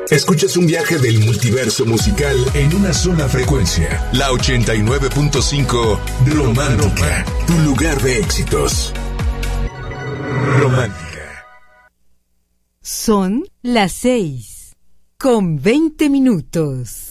Escuchas un viaje del multiverso musical en una sola frecuencia. La 89.5 Romántica, tu lugar de éxitos. Romántica. Son las 6:20.